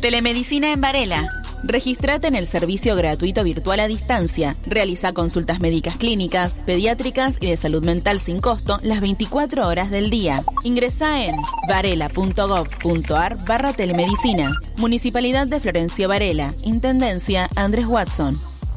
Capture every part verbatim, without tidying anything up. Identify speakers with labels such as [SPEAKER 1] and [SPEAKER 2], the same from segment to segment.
[SPEAKER 1] Telemedicina en Varela. Regístrate en el servicio gratuito virtual a distancia. Realiza consultas médicas clínicas, pediátricas y de salud mental sin costo las veinticuatro horas del día. Ingresá en varela.gov.ar barra telemedicina. Municipalidad de Florencio Varela. Intendencia Andrés Watson.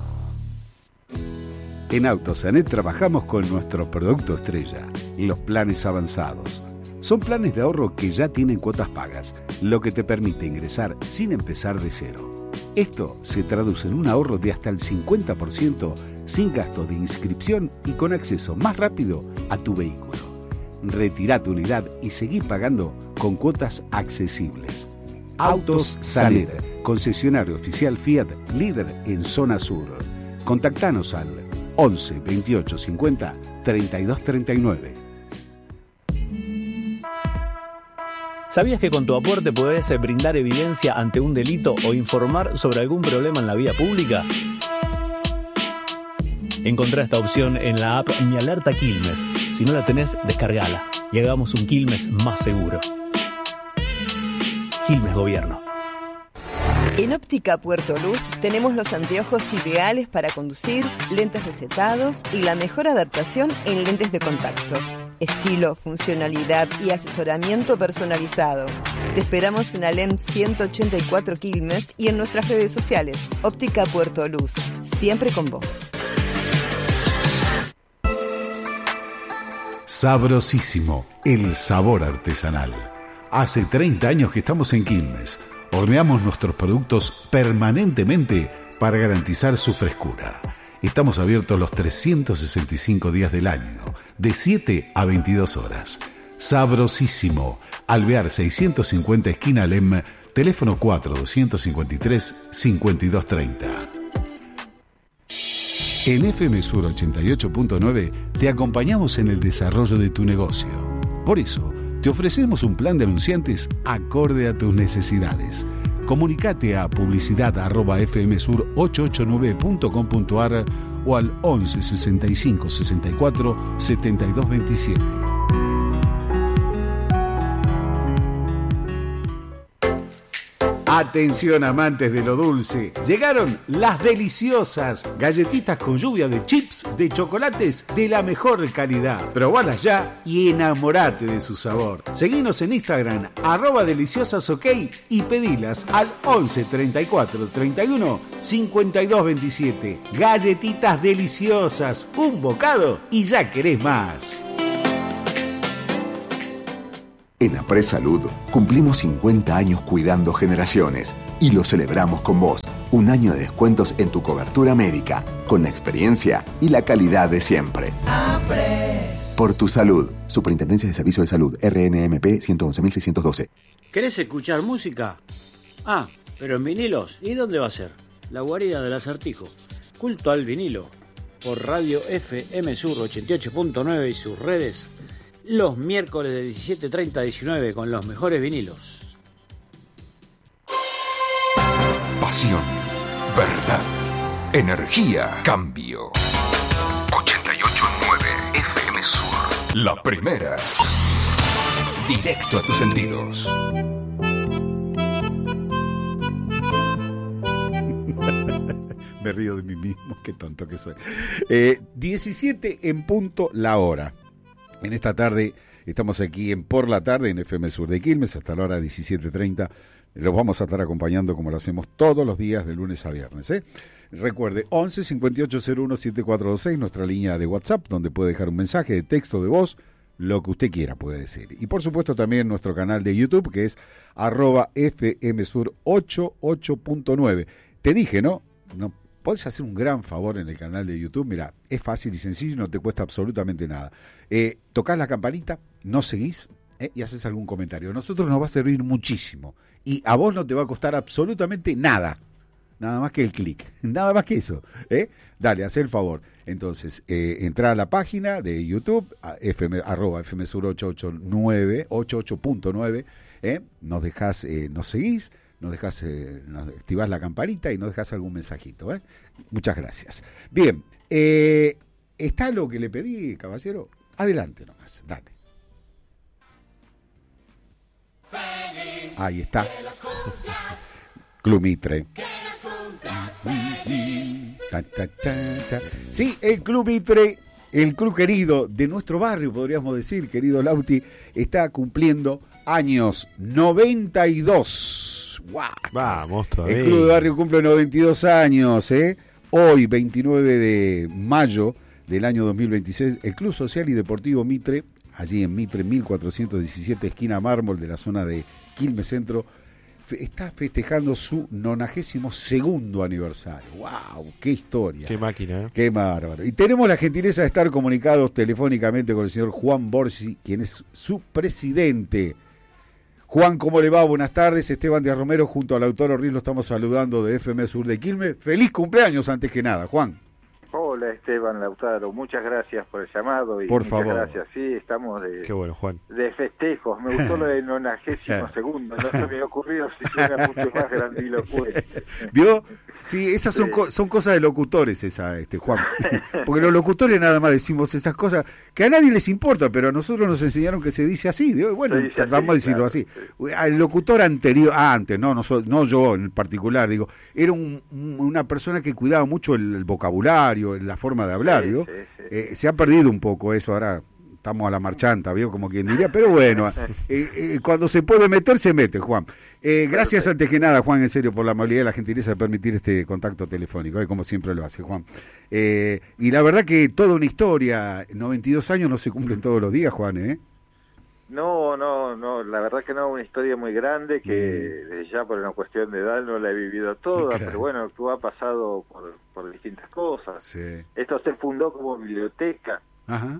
[SPEAKER 2] En Autosanet trabajamos con nuestro producto estrella, los planes avanzados. Son planes de ahorro que ya tienen cuotas pagas, lo que te permite ingresar sin empezar de cero. Esto se traduce en un ahorro de hasta el cincuenta por ciento sin gasto de inscripción y con acceso más rápido a tu vehículo. Retirá tu unidad y seguí pagando con cuotas accesibles. Autos Sanet, concesionario oficial Fiat, líder en zona sur. Contactanos al once veintiocho cincuenta treinta y dos treinta y nueve.
[SPEAKER 3] ¿Sabías que con tu aporte podés brindar evidencia ante un delito o informar sobre algún problema en la vía pública? Encontrá esta opción en la app Mi Alerta Quilmes. Si no la tenés, descargala y hagamos un Quilmes más seguro. Quilmes Gobierno.
[SPEAKER 4] En Óptica Puerto Luz tenemos los anteojos ideales para conducir, lentes recetados y la mejor adaptación en lentes de contacto. Estilo, funcionalidad y asesoramiento personalizado. Te esperamos en Alem ciento ochenta y cuatro Quilmes y en nuestras redes sociales. Óptica Puerto Luz, siempre con vos.
[SPEAKER 2] Sabrosísimo, el sabor artesanal. Hace treinta años que estamos en Quilmes. Horneamos nuestros productos permanentemente para garantizar su frescura. Estamos abiertos los trescientos sesenta y cinco días del año, de siete a veintidós horas. Sabrosísimo. Alvear seiscientos cincuenta esquina Alem, teléfono cuatro dos cinco tres cinco dos tres cero. En F M Sur ochenta y ocho punto nueve te acompañamos en el desarrollo de tu negocio. Por eso, te ofrecemos un plan de anunciantes acorde a tus necesidades. Comunicate a publicidad arroba fmsur ochocientos ochenta y nueve punto com punto ar o al once sesenta y cinco sesenta y cuatro setenta y dos veintisiete. Atención amantes de lo dulce, llegaron las deliciosas galletitas con lluvia de chips de chocolates de la mejor calidad. Probalas ya y enamorate de su sabor. Seguinos en Instagram, arroba deliciosasok y pedilas al once treinta y cuatro treinta y uno cincuenta y dos veintisiete. Galletitas deliciosas, un bocado y ya querés más.
[SPEAKER 5] En Apres Salud cumplimos cincuenta años cuidando generaciones y lo celebramos con vos. Un año de descuentos en tu cobertura médica, con la experiencia y la calidad de siempre. Apres. Por tu salud. Superintendencia de Servicios de Salud, R N M P ciento once mil seiscientos doce.
[SPEAKER 6] ¿Querés escuchar música? Ah, pero en vinilos. ¿Y dónde va a ser? La guarida del Acertijo. Culto al vinilo. Por Radio F M Sur ochenta y ocho punto nueve y sus redes. Los miércoles de diecisiete treinta a diecinueve con los mejores vinilos.
[SPEAKER 7] Pasión, verdad, energía, cambio. ochenta y ocho punto nueve F M Sur. La primera. Directo a tus sentidos.
[SPEAKER 2] Me río de mí mismo, qué tonto que soy. Eh, diecisiete en punto la hora. En esta tarde estamos aquí en Por la Tarde en F M Sur de Quilmes hasta la hora diecisiete treinta. Los vamos a estar acompañando como lo hacemos todos los días de lunes a viernes. ¿eh? Recuerde, once cincuenta y ocho cero uno setenta y cuatro veintiséis, nuestra línea de WhatsApp, donde puede dejar un mensaje de texto, de voz, lo que usted quiera puede decir. Y por supuesto también nuestro canal de YouTube, que es arroba F M Sur ochenta y ocho punto nueve. Te dije, ¿no? No. Podés hacer un gran favor en el canal de YouTube. Mira, es fácil y sencillo, no te cuesta absolutamente nada. Eh, tocás la campanita, nos seguís eh, y haces algún comentario. A nosotros nos va a servir muchísimo. Y a vos no te va a costar absolutamente nada. Nada más que el clic. Nada más que eso. ¿eh? Dale, haz el favor. Entonces, eh, entra a la página de YouTube, a fm, arroba fmsur ochenta y ocho punto nueve, ochenta y ocho punto nueve. ¿eh? Nos dejás, eh, nos seguís. Nos dejas, eh, nos activás la campanita y nos dejas algún mensajito. ¿eh? Muchas gracias. Bien, eh, ¿está lo que le pedí, caballero? Adelante nomás, dale. Ahí está. Club Mitre. Ta, ta, ta, ta. Sí, el Club Mitre, el club querido de nuestro barrio, podríamos decir, querido Lauti, está cumpliendo años, noventa y dos. ¡Wow!
[SPEAKER 8] Vamos todavía.
[SPEAKER 2] El club de barrio cumple noventa y dos años, ¿eh? Hoy, veintinueve de mayo del año dos mil veintiséis, el Club Social y Deportivo Mitre, allí en Mitre mil cuatrocientos diecisiete, esquina Mármol de la zona de Quilmes Centro, está festejando su nonagésimo segundo aniversario. ¡Wow! ¡Qué historia!
[SPEAKER 8] ¡Qué máquina! ¿eh?
[SPEAKER 2] ¡Qué bárbaro! Y tenemos la gentileza de estar comunicados telefónicamente con el señor Juan Borsi, quien es su presidente. Juan, ¿cómo le va? Buenas tardes. Esteban Díaz Romero junto al autor Orriz lo estamos saludando de F M Sur de Quilmes. ¡Feliz cumpleaños antes que nada, Juan!
[SPEAKER 9] Hola Esteban Lautaro, muchas gracias por el llamado y
[SPEAKER 2] por
[SPEAKER 9] muchas
[SPEAKER 2] favor.
[SPEAKER 9] gracias. Sí, estamos de,
[SPEAKER 8] Qué bueno, Juan.
[SPEAKER 9] de festejos. Me gustó lo del nonagésimo segundo, no se me había ocurrido si fuera mucho más grandilocuente.
[SPEAKER 2] ¿Vio? Sí, esas son,
[SPEAKER 9] Sí.
[SPEAKER 2] co- son cosas de locutores, esa, este Juan. Porque los locutores nada más decimos esas cosas que a nadie les importa, pero a nosotros nos enseñaron que se dice así. ¿Vio? Bueno,
[SPEAKER 9] Se dice
[SPEAKER 2] tratamos
[SPEAKER 9] así,
[SPEAKER 2] de decirlo
[SPEAKER 9] claro,
[SPEAKER 2] así. Al locutor anterior, ah, antes, no, no, so- no yo en particular, digo, era un- un- una persona que cuidaba mucho el, el vocabulario, la forma de hablar,
[SPEAKER 9] Sí,
[SPEAKER 2] ¿vio?
[SPEAKER 9] sí, sí.
[SPEAKER 2] Eh, se ha perdido un poco eso, ahora estamos a la marchanta, ¿vio? Como quien diría, pero bueno, eh, eh, cuando se puede meter, se mete, Juan. Eh, gracias antes que nada, Juan, en serio, por la amabilidad y la gentileza de permitir este contacto telefónico, eh, como siempre lo hace, Juan. Eh, y la verdad que toda una historia, noventa y dos años no se cumplen todos los días, Juan, ¿eh?
[SPEAKER 9] No, no, no, la verdad que no, una historia muy grande que desde ya por una cuestión de edad no la he vivido toda,
[SPEAKER 2] Claro.
[SPEAKER 9] pero bueno, tú has pasado por, por distintas cosas.
[SPEAKER 2] Sí.
[SPEAKER 9] Esto se fundó como biblioteca.
[SPEAKER 2] Ajá.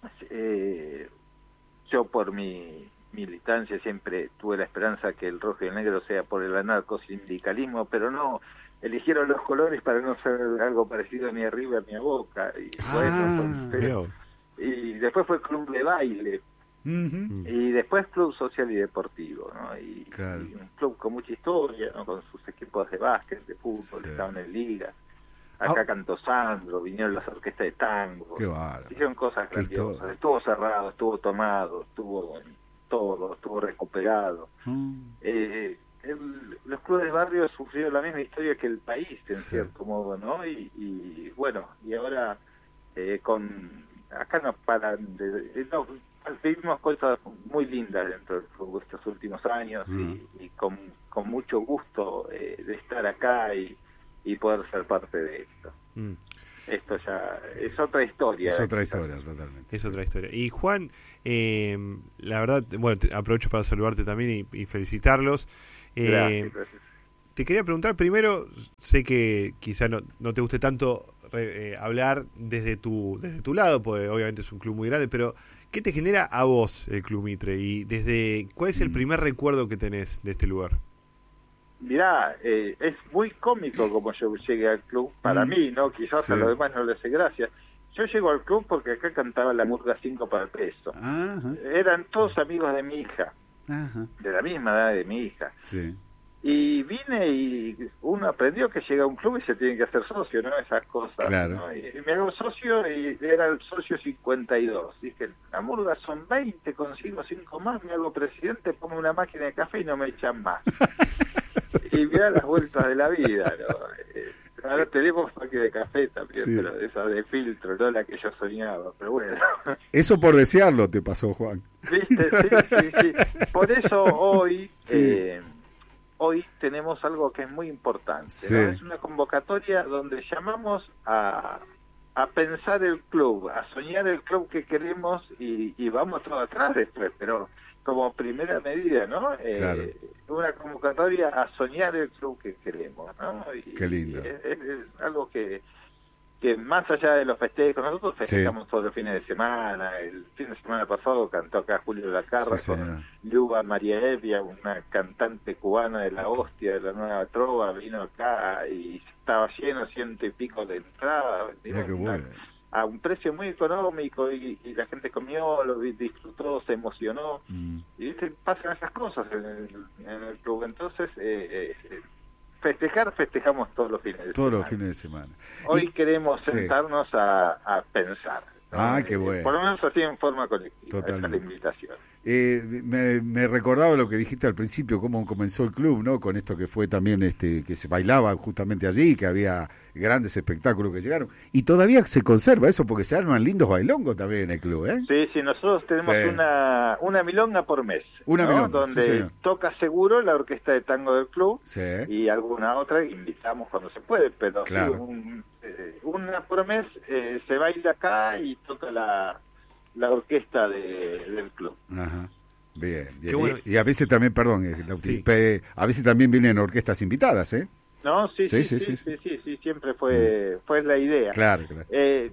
[SPEAKER 9] Eh, yo por mi militancia siempre tuve la esperanza que el rojo y el negro sea por el anarcosindicalismo, pero no, eligieron los colores para no ser algo parecido ni a River ni a Boca. Y, bueno,
[SPEAKER 2] Ah,
[SPEAKER 9] entonces-
[SPEAKER 8] Mirá vos.
[SPEAKER 9] y después fue club de baile,
[SPEAKER 2] Ujú.
[SPEAKER 9] y después club social y deportivo, ¿no? Y,
[SPEAKER 2] Claro.
[SPEAKER 9] y un club con mucha historia, ¿no? Con sus equipos de básquet, de fútbol,
[SPEAKER 2] Sí.
[SPEAKER 9] estaban en liga. Acá
[SPEAKER 2] Ah.
[SPEAKER 9] cantó Sandro, vinieron las orquestas de tango.
[SPEAKER 2] Qué bárbaro.
[SPEAKER 9] Hicieron cosas
[SPEAKER 2] Qué
[SPEAKER 9] grandiosas.
[SPEAKER 2] historia.
[SPEAKER 9] Estuvo cerrado, estuvo tomado, estuvo en todo, estuvo recuperado.
[SPEAKER 2] Mm.
[SPEAKER 9] Eh, el- los clubes de barrio sufrieron la misma historia que el país, en
[SPEAKER 2] Sí.
[SPEAKER 9] cierto modo, ¿no? Y, y bueno, y ahora eh, con acá no paran de, de- no, vivimos cosas muy lindas dentro del club estos últimos años
[SPEAKER 2] Mm.
[SPEAKER 9] y, y con, con mucho gusto eh, de estar acá y, y poder ser parte de esto.
[SPEAKER 8] Mm,
[SPEAKER 9] Esto ya es otra historia.
[SPEAKER 2] Es otra historia, totalmente.
[SPEAKER 8] es otra historia. Y Juan, eh, la verdad, bueno, te- aprovecho para saludarte también y, y felicitarlos. Eh,
[SPEAKER 9] Gracias, gracias.
[SPEAKER 8] Te quería preguntar primero, sé que quizá no, no te guste tanto re- eh, hablar desde tu desde tu lado, porque obviamente es un club muy grande, pero ¿qué te genera a vos el Club Mitre? Y desde ¿cuál es el
[SPEAKER 2] Mm.
[SPEAKER 8] primer recuerdo que tenés de este lugar?
[SPEAKER 9] Mirá, eh, es muy cómico como yo llegué al club, para
[SPEAKER 2] Mm.
[SPEAKER 9] mí, ¿no? Quizás
[SPEAKER 2] Sí.
[SPEAKER 9] a los demás no les hace gracia. Yo llego al club porque acá cantaba la murga cinco para el peso.
[SPEAKER 2] Ajá,
[SPEAKER 9] Eran todos amigos de mi hija,
[SPEAKER 2] ajá,
[SPEAKER 9] de la misma edad de mi hija.
[SPEAKER 2] sí.
[SPEAKER 9] Y vine y uno aprendió que llega a un club y se tiene que hacer socio, ¿no? Esas cosas.
[SPEAKER 2] Claro.
[SPEAKER 9] ¿no? Y me hago socio y era el socio cincuenta y dos. Dije, la murga son veinte, consigo cinco más, me hago presidente, pongo una máquina de café y no me echan más. Y mira las vueltas de la vida, ¿no? Eh, ahora tenemos máquina de café también,
[SPEAKER 2] Sí.
[SPEAKER 9] pero esa de filtro, no la que yo soñaba, pero bueno.
[SPEAKER 2] Eso por desearlo te pasó, Juan.
[SPEAKER 9] ¿Viste? Sí, sí, sí. Por eso hoy,
[SPEAKER 2] Sí.
[SPEAKER 9] eh, hoy tenemos algo que es muy importante,
[SPEAKER 2] Sí.
[SPEAKER 9] ¿no? Es una convocatoria donde llamamos a, a pensar el club, a soñar el club que queremos y, y vamos todo atrás después, pero como primera medida, ¿no? Eh,
[SPEAKER 2] Claro.
[SPEAKER 9] Una convocatoria a soñar el club que queremos, ¿no? Y,
[SPEAKER 2] Qué lindo.
[SPEAKER 9] y es, es- es algo que que más allá de los festejos, nosotros festejamos todos los fines de semana. El fin de semana pasado cantó acá Julio Lacarra
[SPEAKER 2] Sí,
[SPEAKER 9] con
[SPEAKER 2] señor.
[SPEAKER 9] Luba María Evia, una cantante cubana de la hostia, de la nueva trova, vino acá y estaba lleno, ciento y pico de entradas,
[SPEAKER 2] Mirá qué
[SPEAKER 9] una-
[SPEAKER 2] bueno.
[SPEAKER 9] a un precio muy económico y, y la gente comió, lo di- disfrutó, se emocionó.
[SPEAKER 2] Mm.
[SPEAKER 9] Y ¿viste? Pasan esas cosas en el, en el club. Entonces, eh, eh, festejar, festejamos todos los fines de
[SPEAKER 2] Todos
[SPEAKER 9] semana.
[SPEAKER 2] los fines de semana.
[SPEAKER 9] Hoy
[SPEAKER 2] Y-
[SPEAKER 9] queremos
[SPEAKER 2] sí.
[SPEAKER 9] sentarnos a, a pensar. ¿no?
[SPEAKER 2] Ah, qué
[SPEAKER 9] Eh,
[SPEAKER 2] bueno.
[SPEAKER 9] Por lo menos así en forma colectiva. Esa es
[SPEAKER 2] Totalmente.
[SPEAKER 9] la invitación.
[SPEAKER 2] Eh, me, me recordaba lo que dijiste al principio, cómo comenzó el club, ¿no? Con esto que fue también, este, que se bailaba justamente allí, que había grandes espectáculos que llegaron. Y todavía se conserva eso, porque se arman lindos bailongos también en el club, ¿eh?
[SPEAKER 9] Sí, sí, nosotros tenemos
[SPEAKER 2] Sí.
[SPEAKER 9] una, una milonga por mes.
[SPEAKER 2] Una
[SPEAKER 9] ¿no?
[SPEAKER 2] milonga,
[SPEAKER 9] Donde
[SPEAKER 2] sí, señor.
[SPEAKER 9] toca seguro la orquesta de tango del club
[SPEAKER 2] Sí.
[SPEAKER 9] y alguna otra invitamos cuando se puede, pero sí,
[SPEAKER 2] Claro.
[SPEAKER 9] un, eh, una por mes eh, se baila acá y toca la, la orquesta de, del club.
[SPEAKER 2] Ajá. Bien, bien.
[SPEAKER 8] Qué bueno.
[SPEAKER 2] Y, y a veces también, perdón, eh, Lauti,
[SPEAKER 8] Sí.
[SPEAKER 2] pe- a veces también vienen orquestas invitadas, ¿eh?
[SPEAKER 9] No, sí,
[SPEAKER 2] Sí,
[SPEAKER 9] sí,
[SPEAKER 2] sí,
[SPEAKER 9] sí,
[SPEAKER 2] sí,
[SPEAKER 9] sí, sí, sí, siempre fue, fue la idea.
[SPEAKER 2] Claro, claro.
[SPEAKER 9] Eh,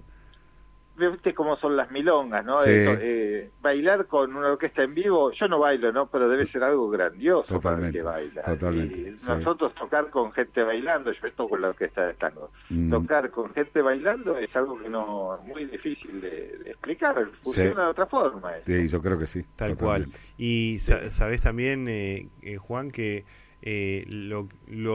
[SPEAKER 9] viste cómo son las milongas, ¿no?
[SPEAKER 2] Sí.
[SPEAKER 9] Eso, eh, bailar con una orquesta en vivo, yo no bailo, ¿no? Pero debe ser algo grandioso
[SPEAKER 2] Totalmente,
[SPEAKER 9] para el que baila.
[SPEAKER 2] totalmente,
[SPEAKER 9] Y
[SPEAKER 2] sí.
[SPEAKER 9] nosotros tocar con gente bailando, yo toco en la orquesta de tango,
[SPEAKER 2] Mm.
[SPEAKER 9] tocar con gente bailando es algo que no es muy difícil de, de explicar, funciona
[SPEAKER 2] Sí.
[SPEAKER 9] de otra forma. eso.
[SPEAKER 2] Sí, yo creo que sí.
[SPEAKER 8] Tal
[SPEAKER 2] totalmente.
[SPEAKER 8] cual. Y sa- sabés también, eh, eh, Juan, que eh, lo,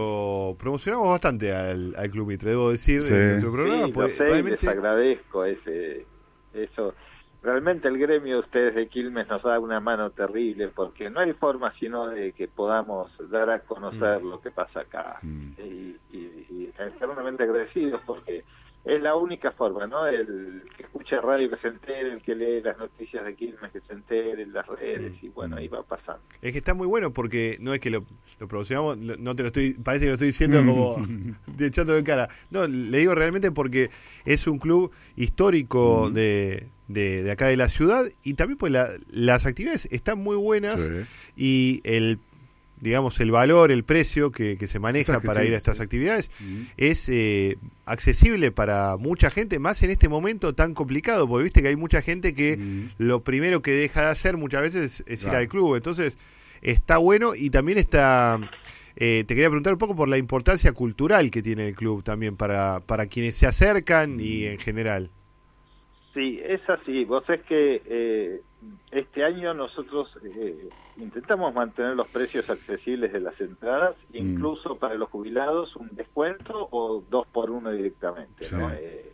[SPEAKER 8] lo promocionamos bastante al, al Club Mitre, debo decir,
[SPEAKER 2] Sí.
[SPEAKER 8] en nuestro programa.
[SPEAKER 9] Sí,
[SPEAKER 8] porque
[SPEAKER 9] lo sé y
[SPEAKER 8] realmente-
[SPEAKER 9] les agradezco ese, eso. Realmente el gremio de ustedes de Quilmes nos da una mano terrible porque no hay forma sino de que podamos dar a conocer
[SPEAKER 8] Mm.
[SPEAKER 9] lo que pasa acá.
[SPEAKER 2] Mm.
[SPEAKER 9] Y, y, y eternamente agradecidos porque es la única forma, ¿no? El que escucha radio que se entere, el que lee las noticias de Quilmes que se entere en las redes y bueno, ahí va pasando.
[SPEAKER 8] Es que está muy bueno porque no es que lo, lo promocionamos, lo- no te lo estoy, parece que lo estoy diciendo como de echándolo en cara. No, le digo realmente porque es un club histórico
[SPEAKER 2] Mm.
[SPEAKER 8] de, de, de acá de la ciudad y también pues la- las actividades están muy buenas
[SPEAKER 2] Sí.
[SPEAKER 8] y el digamos el valor, el precio que, que se maneja
[SPEAKER 2] Exacto,
[SPEAKER 8] para
[SPEAKER 2] sí,
[SPEAKER 8] ir a estas
[SPEAKER 2] sí.
[SPEAKER 8] actividades
[SPEAKER 2] Mm.
[SPEAKER 8] es eh, accesible para mucha gente, más en este momento tan complicado, porque viste que hay mucha gente que
[SPEAKER 2] Mm.
[SPEAKER 8] lo primero que deja de hacer muchas veces es ir
[SPEAKER 2] Claro.
[SPEAKER 8] al club, entonces está bueno y también está, eh, te quería preguntar un poco por la importancia cultural que tiene el club también para, para quienes se acercan y en general.
[SPEAKER 9] Sí, es así. Vos es que eh, este año nosotros eh, intentamos mantener los precios accesibles de las entradas,
[SPEAKER 2] Mm.
[SPEAKER 9] incluso para los jubilados un descuento o dos por uno directamente,
[SPEAKER 2] Sí.
[SPEAKER 9] ¿no? Eh,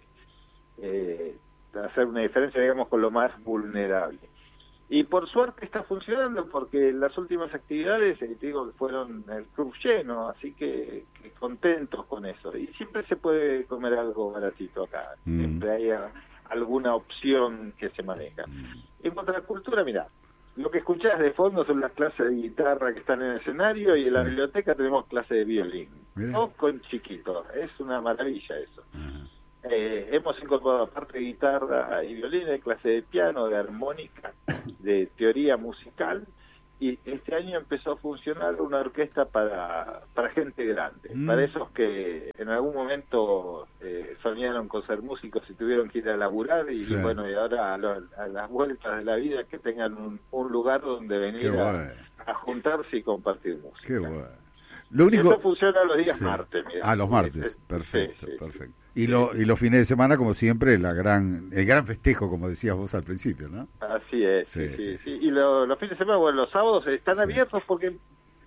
[SPEAKER 9] eh, hacer una diferencia, digamos, con lo más vulnerable. Y por suerte está funcionando porque las últimas actividades, eh, te digo que fueron el club lleno, así que, que contentos con eso. Y siempre se puede comer algo baratito acá,
[SPEAKER 2] Mm.
[SPEAKER 9] siempre hay a- alguna opción que se maneja. En cuanto a la cultura, mira, lo que escuchás de fondo son las clases de guitarra que están en el escenario y en la
[SPEAKER 2] Sí.
[SPEAKER 9] biblioteca tenemos clases de violín.
[SPEAKER 2] Mirá.
[SPEAKER 9] Todo con chiquitos, es una maravilla eso.
[SPEAKER 2] Ajá.
[SPEAKER 9] Eh, hemos incorporado aparte de guitarra y violín, de clase de piano, de armónica, de teoría musical, y este año empezó a funcionar una orquesta para, para gente grande,
[SPEAKER 2] Mm.
[SPEAKER 9] para esos que en algún momento eh, soñaron con ser músicos y tuvieron que ir a laburar, y
[SPEAKER 2] Sí.
[SPEAKER 9] bueno, y ahora a, lo- a las vueltas de la vida que tengan un, un lugar donde venir
[SPEAKER 2] Qué
[SPEAKER 9] a,
[SPEAKER 2] bueno.
[SPEAKER 9] a juntarse y compartir música.
[SPEAKER 2] Qué bueno. Lo
[SPEAKER 9] Y
[SPEAKER 2] único...
[SPEAKER 9] eso funciona los días
[SPEAKER 2] Sí.
[SPEAKER 9] martes. Mirá.
[SPEAKER 2] Ah, los martes,
[SPEAKER 9] Sí,
[SPEAKER 2] perfecto,
[SPEAKER 9] sí, sí.
[SPEAKER 2] perfecto. Y, lo, y los fines de semana, como siempre, la gran, el gran festejo, como decías vos al principio, ¿no?
[SPEAKER 9] Así es,
[SPEAKER 2] Sí,
[SPEAKER 9] sí,
[SPEAKER 2] sí,
[SPEAKER 9] sí,
[SPEAKER 2] sí.
[SPEAKER 9] sí. Y lo- los fines de semana, bueno, los sábados están
[SPEAKER 2] Sí.
[SPEAKER 9] abiertos porque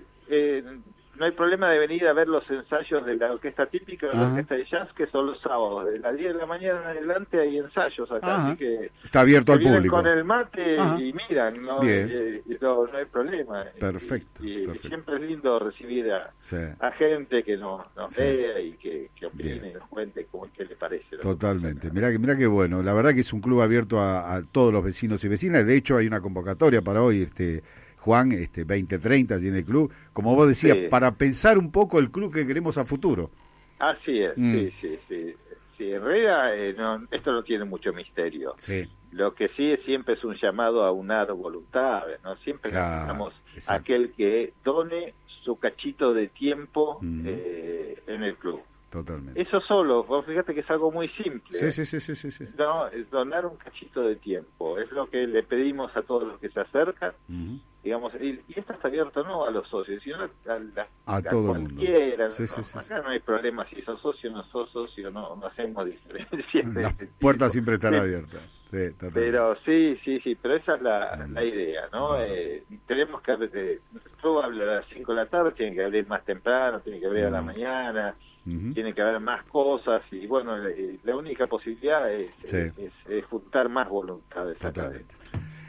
[SPEAKER 9] eh, no hay problema de venir a ver los ensayos de la orquesta típica, de la
[SPEAKER 2] Ajá.
[SPEAKER 9] orquesta de jazz, que son los sábados. De las diez de la mañana en adelante hay ensayos acá,
[SPEAKER 2] Ajá.
[SPEAKER 9] así que
[SPEAKER 2] Está abierto
[SPEAKER 9] se
[SPEAKER 2] al
[SPEAKER 9] vienen
[SPEAKER 2] público.
[SPEAKER 9] con el mate
[SPEAKER 2] Ajá.
[SPEAKER 9] y miran, ¿no?
[SPEAKER 2] Bien.
[SPEAKER 9] Eh, y no, no hay problema.
[SPEAKER 2] Perfecto,
[SPEAKER 9] Y, y
[SPEAKER 2] perfecto.
[SPEAKER 9] siempre es lindo recibir a,
[SPEAKER 2] Sí,
[SPEAKER 9] a gente que nos, nos
[SPEAKER 2] Sí.
[SPEAKER 9] vea y que, que opine
[SPEAKER 2] Bien.
[SPEAKER 9] y nos cuente cómo es que le parece. lo que
[SPEAKER 2] totalmente.
[SPEAKER 9] pasa acá.
[SPEAKER 2] Mirá que, mirá que bueno. La verdad que es un club abierto a, a todos los vecinos y vecinas. De hecho, hay una convocatoria para hoy, este Juan, este veinte treinta allí en el club. Como vos decías,
[SPEAKER 9] Sí.
[SPEAKER 2] para pensar un poco el club que queremos a futuro.
[SPEAKER 9] Así es,
[SPEAKER 2] Mm.
[SPEAKER 9] sí, sí, sí. Sí, en realidad eh, no, esto no tiene mucho misterio.
[SPEAKER 2] Sí.
[SPEAKER 9] Lo que sí es siempre es un llamado a unar voluntades, ¿no? Siempre
[SPEAKER 2] Claro,
[SPEAKER 9] necesitamos
[SPEAKER 2] exacto.
[SPEAKER 9] aquel que done su cachito de tiempo
[SPEAKER 2] Mm.
[SPEAKER 9] eh, en el club.
[SPEAKER 2] Totalmente.
[SPEAKER 9] Eso solo, vos fíjate que es algo muy simple.
[SPEAKER 2] Sí, sí, sí, sí, sí, sí.
[SPEAKER 9] No, es donar un cachito de tiempo. Es lo que le pedimos a todos los que se acercan.
[SPEAKER 2] Ujú.
[SPEAKER 9] Digamos, y, y esto está abierto no a los socios, sino a, la-
[SPEAKER 2] A todo el mundo.
[SPEAKER 9] cualquiera.
[SPEAKER 2] Sí,
[SPEAKER 9] ¿no?
[SPEAKER 2] sí, sí,
[SPEAKER 9] Acá no hay problema si sos socio o no sos socio, no, no hacemos diferencia. de
[SPEAKER 2] Las
[SPEAKER 9] ese tipo.
[SPEAKER 2] puertas siempre están
[SPEAKER 9] Sí,
[SPEAKER 2] abiertas. Sí, totalmente.
[SPEAKER 9] Pero sí, sí, sí, pero esa es la,
[SPEAKER 2] Mm.
[SPEAKER 9] la idea, ¿no?
[SPEAKER 2] Claro.
[SPEAKER 9] Eh, tenemos que, eh, todo habla a las cinco de la tarde, tiene que abrir más temprano, tiene que abrir a la
[SPEAKER 2] Mm.
[SPEAKER 9] mañana,
[SPEAKER 2] Ujú.
[SPEAKER 9] tiene que haber más cosas, y bueno, eh, la única posibilidad es,
[SPEAKER 2] Sí.
[SPEAKER 9] es, es juntar más voluntades acá.
[SPEAKER 2] Totalmente.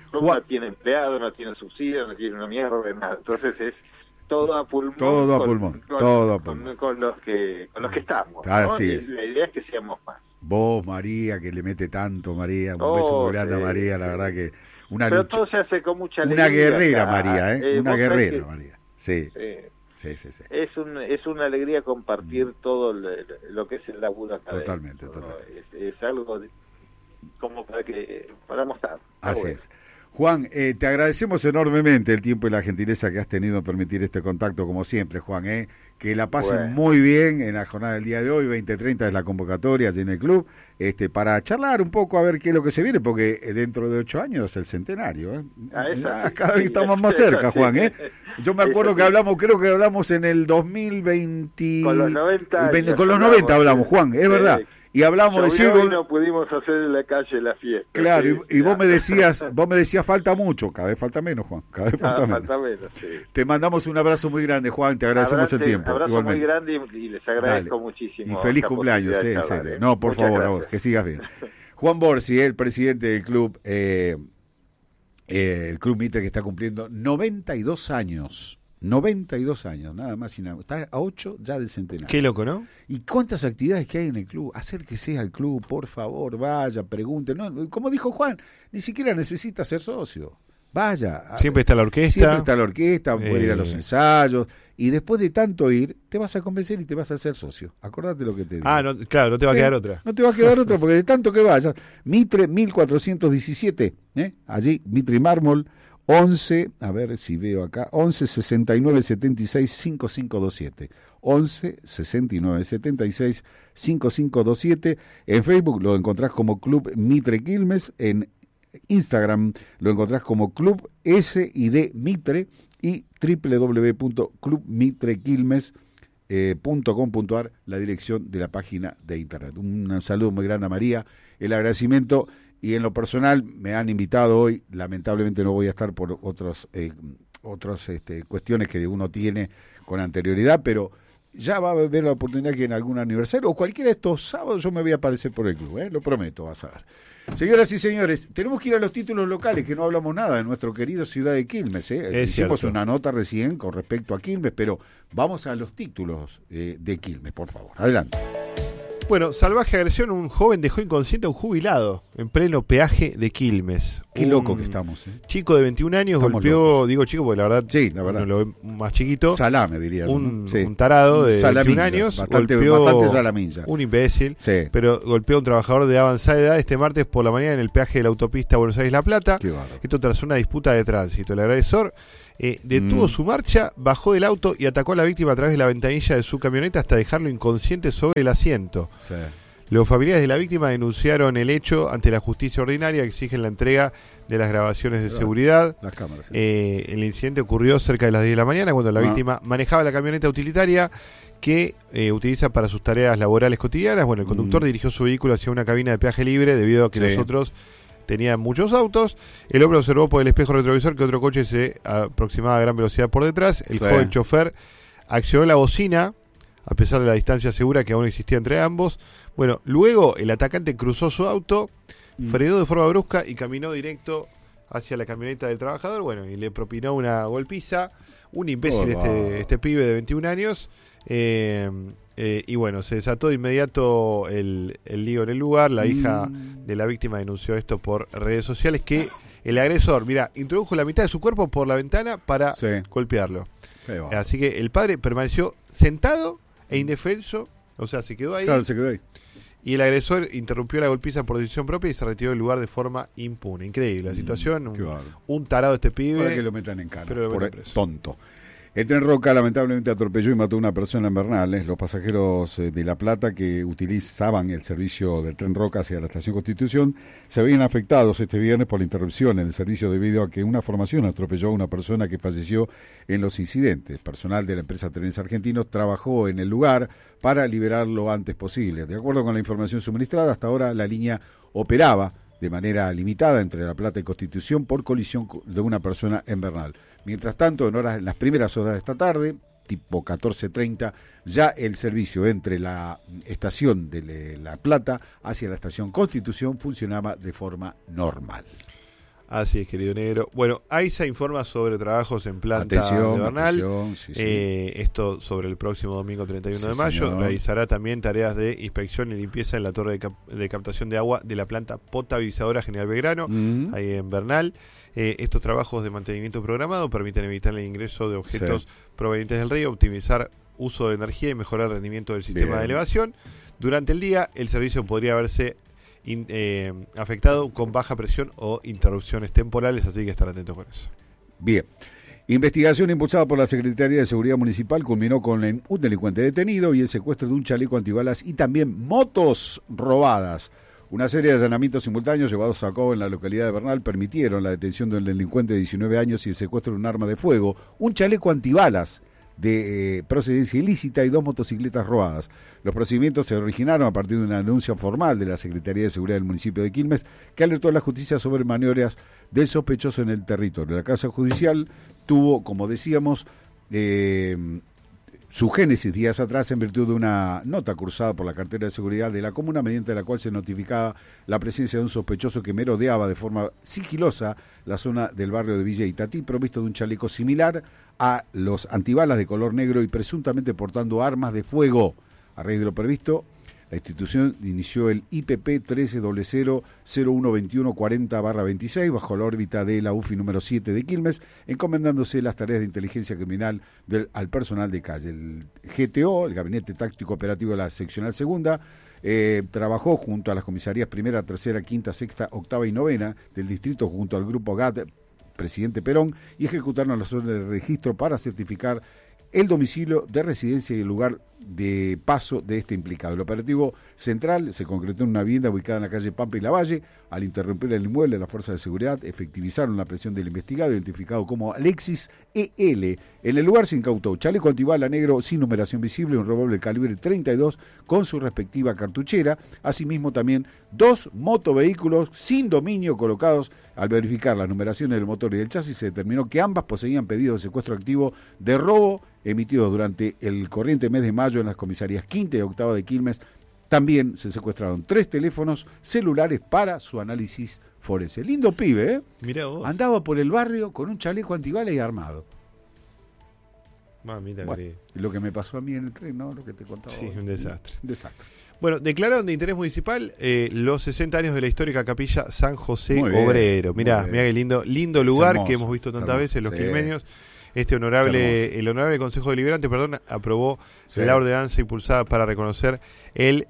[SPEAKER 9] club
[SPEAKER 2] Juan...
[SPEAKER 9] no tiene empleado, no tiene subsidio, no tiene una mierda de nada. Entonces es todo a pulmón.
[SPEAKER 2] Todo a
[SPEAKER 9] con,
[SPEAKER 2] pulmón,
[SPEAKER 9] con,
[SPEAKER 2] todo a
[SPEAKER 9] con,
[SPEAKER 2] pulmón.
[SPEAKER 9] Con, los que, con los que estamos.
[SPEAKER 2] Así
[SPEAKER 9] ¿no?
[SPEAKER 2] es.
[SPEAKER 9] La idea es que seamos más.
[SPEAKER 2] Vos, María, que le mete tanto, María, un
[SPEAKER 9] oh,
[SPEAKER 2] beso muy grande
[SPEAKER 9] sí,
[SPEAKER 2] a María, la verdad que una
[SPEAKER 9] Pero
[SPEAKER 2] lucha,
[SPEAKER 9] todo se hace con mucha
[SPEAKER 2] una
[SPEAKER 9] alegría.
[SPEAKER 2] guerrera,
[SPEAKER 9] acá.
[SPEAKER 2] María, ¿eh?
[SPEAKER 9] eh
[SPEAKER 2] una guerrera,
[SPEAKER 9] que,
[SPEAKER 2] María. Sí.
[SPEAKER 9] sí.
[SPEAKER 2] Sí, sí, sí.
[SPEAKER 9] Es, un, es una alegría compartir mm. todo lo, lo que es el laburo acá.
[SPEAKER 2] Totalmente,
[SPEAKER 9] dentro,
[SPEAKER 2] totalmente.
[SPEAKER 9] ¿no? Es, es algo de, como para que para mostrar.
[SPEAKER 2] Así
[SPEAKER 9] bueno.
[SPEAKER 2] es. Juan, eh, te agradecemos enormemente el tiempo y la gentileza que has tenido en permitir este contacto, como siempre, Juan. ¿eh? Que la pasen
[SPEAKER 9] bueno.
[SPEAKER 2] muy bien en la jornada del día de hoy, veinte treinta es la convocatoria allí en el club, este, para charlar un poco a ver qué es lo que se viene, porque dentro de ocho años es el centenario. ¿eh? Ah, cada vez estamos más cerca, Juan. ¿eh? Yo me acuerdo que hablamos, creo que hablamos en el dos mil veinte.
[SPEAKER 9] Con los noventa.
[SPEAKER 2] veinte, con los noventa hablamos, Juan, es verdad. Y hablamos de
[SPEAKER 9] Silvio, y no pudimos hacer en la calle la fiesta.
[SPEAKER 2] Claro,
[SPEAKER 9] sí,
[SPEAKER 2] y, y vos me decías, vos me decías falta mucho, cada vez falta menos, Juan, cada vez falta,
[SPEAKER 9] ah,
[SPEAKER 2] menos.
[SPEAKER 9] falta menos. Sí.
[SPEAKER 2] Te mandamos un abrazo muy grande, Juan, te agradecemos
[SPEAKER 9] Abrazo,
[SPEAKER 2] el tiempo.
[SPEAKER 9] Abrazo
[SPEAKER 2] igualmente.
[SPEAKER 9] muy grande y, y les agradezco
[SPEAKER 2] Dale.
[SPEAKER 9] muchísimo.
[SPEAKER 2] Y feliz cumpleaños, eh, en serio. No, por
[SPEAKER 9] Muchas
[SPEAKER 2] favor,
[SPEAKER 9] gracias.
[SPEAKER 2] a vos, que sigas bien. Juan Borsi, el presidente del club, eh, eh, el Club Mitre, que está cumpliendo noventa y dos años. noventa y dos años, nada más y nada. Está a ocho ya del centenario.
[SPEAKER 8] Qué loco, ¿no?
[SPEAKER 2] ¿Y cuántas actividades que hay en el club? Acérquese al club, por favor, vaya, pregunte. No, como dijo Juan, ni siquiera necesita ser socio. Vaya.
[SPEAKER 8] Siempre está la orquesta.
[SPEAKER 2] Siempre está la orquesta, puede
[SPEAKER 8] eh...
[SPEAKER 2] ir a los ensayos. Y después de tanto ir, te vas a convencer y te vas a hacer socio. Acordate lo que te digo.
[SPEAKER 8] Ah, no, claro, no te va
[SPEAKER 2] sí,
[SPEAKER 8] a quedar otra.
[SPEAKER 2] No te va a quedar otra, porque de tanto que vayas. Mitre mil cuatrocientos diecisiete, ¿eh? Allí, Mitre y Mármol. once, a ver si veo acá, once sesenta y nueve setenta y seis cincuenta y cinco veintisiete. once sesenta y nueve setenta y seis cincuenta y cinco veintisiete. En Facebook lo encontrás como Club Mitre Quilmes. En Instagram lo encontrás como Club S y D Mitre y doble u doble u doble u punto club mitre quilmes punto com punto a r, la dirección de la página de internet. Un saludo muy grande a María, el agradecimiento. Y en lo personal me han invitado hoy, lamentablemente no voy a estar por otros eh, otras este, cuestiones que uno tiene con anterioridad, pero ya va a haber la oportunidad que en algún aniversario o cualquiera de estos sábados yo me voy a aparecer por el club, ¿eh? Lo prometo, vas a ver. Señoras y señores, tenemos que ir a los títulos locales, que no hablamos nada de nuestro querido ciudad de Quilmes. ¿eh? Hicimos
[SPEAKER 8] cierto.
[SPEAKER 2] una nota recién con respecto a Quilmes, pero vamos a los títulos eh, de Quilmes, por favor. Adelante.
[SPEAKER 8] Bueno, salvaje agresión, un joven dejó inconsciente a un jubilado en pleno peaje de Quilmes.
[SPEAKER 2] Qué
[SPEAKER 8] un
[SPEAKER 2] loco que estamos. ¿eh?
[SPEAKER 8] Chico de veintiún años
[SPEAKER 2] estamos
[SPEAKER 8] golpeó,
[SPEAKER 2] locos.
[SPEAKER 8] digo chico porque la verdad,
[SPEAKER 2] sí, la verdad.
[SPEAKER 8] No lo ve más chiquito.
[SPEAKER 2] Salame, diría.
[SPEAKER 8] Un,
[SPEAKER 2] ¿no? sí.
[SPEAKER 8] un tarado de
[SPEAKER 2] salamilla,
[SPEAKER 8] veintiún años,
[SPEAKER 2] bastante,
[SPEAKER 8] golpeó
[SPEAKER 2] bastante salamilla.
[SPEAKER 8] Un imbécil,
[SPEAKER 2] sí.
[SPEAKER 8] pero golpeó a un trabajador de avanzada edad este martes por la mañana en el peaje de la autopista Buenos Aires-La Plata. Esto tras una disputa de tránsito. El agresor Eh, detuvo mm. su marcha, bajó del auto y atacó a la víctima a través de la ventanilla de su camioneta hasta dejarlo inconsciente sobre el asiento.
[SPEAKER 2] Sí.
[SPEAKER 8] Los familiares de la víctima denunciaron el hecho ante la justicia ordinaria, exigen la entrega de las grabaciones de
[SPEAKER 2] Claro,
[SPEAKER 8] seguridad.
[SPEAKER 2] Las cámaras, sí.
[SPEAKER 8] eh, el incidente ocurrió cerca de las diez de la mañana cuando la ah. víctima manejaba la camioneta utilitaria que eh, utiliza para sus tareas laborales cotidianas. Bueno, el conductor mm. dirigió su vehículo hacia una cabina de peaje libre debido a que sí. los otros tenían muchos autos. El hombre observó por el espejo retrovisor que otro coche se aproximaba a gran velocidad por detrás. El sí. joven chofer accionó la bocina a pesar de la distancia segura que aún existía entre ambos. Bueno, luego el atacante cruzó su auto, mm. frenó de forma brusca y caminó directo hacia la camioneta del trabajador. Bueno, y le propinó una golpiza. Un imbécil oh, este, este pibe de veintiún años. Eh, eh, y bueno, se desató de inmediato el, el lío en el lugar. La mm. hija de la víctima denunció esto por redes sociales, que el agresor, mira, introdujo la mitad de su cuerpo por la ventana para sí. golpearlo. Así que el padre permaneció sentado e indefenso, o sea, se quedó ahí.
[SPEAKER 2] Claro, se quedó ahí.
[SPEAKER 8] Y el agresor interrumpió la golpiza por decisión propia y se retiró del lugar de forma impune. Increíble la situación. Mm, un, un tarado este pibe.
[SPEAKER 2] Para que lo metan en cana,
[SPEAKER 8] pero lo
[SPEAKER 2] por
[SPEAKER 8] metan preso.
[SPEAKER 2] Tonto. El tren Roca lamentablemente atropelló y mató a una persona en Bernales. Los pasajeros de La Plata que utilizaban el servicio del tren Roca hacia la estación Constitución se veían afectados este viernes por la interrupción en el servicio debido a que una formación atropelló a una persona que falleció en los incidentes. Personal de la empresa Trenes Argentinos trabajó en el lugar para liberarlo lo antes posible. De acuerdo con la información suministrada, hasta ahora la línea operaba de manera limitada entre La Plata y Constitución por colisión de una persona en Bernal. Mientras tanto, en horas en las primeras horas de esta tarde, tipo catorce treinta, ya el servicio entre la estación de La Plata hacia la estación Constitución funcionaba de forma normal.
[SPEAKER 8] Así es, querido negro. Bueno, AISA informa sobre trabajos en planta
[SPEAKER 2] atención,
[SPEAKER 8] de Bernal.
[SPEAKER 2] atención, sí, sí.
[SPEAKER 8] Eh, esto sobre el próximo domingo treinta y uno
[SPEAKER 2] Sí,
[SPEAKER 8] de mayo.
[SPEAKER 2] señor.
[SPEAKER 8] Realizará también tareas de inspección y limpieza en la torre de, cap- de captación de agua de la planta potabilizadora General Belgrano,
[SPEAKER 2] Mm.
[SPEAKER 8] ahí en Bernal. Eh, estos trabajos de mantenimiento programado permiten evitar el ingreso de objetos
[SPEAKER 2] Sí.
[SPEAKER 8] provenientes del río, optimizar uso de energía y mejorar el rendimiento del sistema
[SPEAKER 2] Bien.
[SPEAKER 8] de elevación. Durante el día, el servicio podría verse in- eh, afectado con baja presión o interrupciones temporales, así que estar atentos con eso.
[SPEAKER 2] Bien. Investigación impulsada por la Secretaría de Seguridad Municipal culminó con el- un delincuente detenido y el secuestro de un chaleco antibalas y también motos robadas. Una serie de allanamientos simultáneos llevados a cabo en la localidad de Bernal permitieron la detención del delincuente de diecinueve años y el secuestro de un arma de fuego, un chaleco antibalas de eh, procedencia ilícita y dos motocicletas robadas. Los procedimientos se originaron a partir de una denuncia formal de la Secretaría de Seguridad del municipio de Quilmes que alertó a la justicia sobre maniobras del sospechoso en el territorio. La causa judicial tuvo, como decíamos, eh, su génesis días atrás en virtud de una nota cursada por la cartera de seguridad de la comuna mediante la cual se notificaba la presencia de un sospechoso que merodeaba de forma sigilosa la zona del barrio de Villa Itatí, provisto de un chaleco similar a los antibalas de color negro y presuntamente portando armas de fuego. A raíz de lo previsto, la institución inició el I P P trece cero cero cero uno veintiuno cuarenta barra veintiséis bajo la órbita de la U F I número siete de Quilmes, encomendándose las tareas de inteligencia criminal del, al personal de calle. El G T O, el Gabinete Táctico Operativo de la Seccional Segunda, eh, trabajó junto a las comisarías primera, tercera, quinta, sexta, octava y novena del distrito junto al Grupo G A T, Presidente Perón, y ejecutaron las órdenes de registro para certificar el domicilio de residencia y el lugar de paso de este implicado. El operativo central se concretó en una vivienda ubicada en la calle Pampa y Lavalle. Al interrumpir el inmueble, las fuerzas de seguridad efectivizaron la presión del investigado, identificado como Alexis E L. En el lugar se incautó chaleco antibala negro sin numeración visible, un revólver calibre treinta y dos con su respectiva cartuchera, asimismo también dos motovehículos sin dominio colocados. Al verificar las numeraciones del motor y del chasis, se determinó que ambas poseían pedidos de secuestro activo de robo emitidos durante el corriente mes de mayo en las comisarías quinta y octava de Quilmes. También se secuestraron tres teléfonos celulares para su análisis forense. Lindo pibe, ¿eh?
[SPEAKER 8] Mirá vos.
[SPEAKER 2] Andaba por el barrio con un chaleco antibalas y armado.
[SPEAKER 8] Mamita,
[SPEAKER 2] Bueno,
[SPEAKER 8] querida.
[SPEAKER 2] lo que me pasó a mí en el tren, ¿no? Lo que te contaba.
[SPEAKER 8] Sí,
[SPEAKER 2] hoy.
[SPEAKER 8] un desastre.
[SPEAKER 2] Un desastre.
[SPEAKER 8] Bueno, declararon de interés municipal eh, los sesenta años de la histórica capilla San José
[SPEAKER 2] Muy bien,
[SPEAKER 8] Obrero.
[SPEAKER 2] muy
[SPEAKER 8] Mirá,
[SPEAKER 2] bien.
[SPEAKER 8] mirá qué lindo, lindo lugar
[SPEAKER 2] hermoso,
[SPEAKER 8] que hemos visto
[SPEAKER 2] es
[SPEAKER 8] tantas
[SPEAKER 2] hermoso,
[SPEAKER 8] veces los
[SPEAKER 2] sí.
[SPEAKER 8] quilmeños. Este
[SPEAKER 2] Es
[SPEAKER 8] honorable,
[SPEAKER 2] hermoso.
[SPEAKER 8] el honorable Consejo Deliberante, perdón, aprobó
[SPEAKER 2] Sí.
[SPEAKER 8] la ordenanza impulsada para reconocer el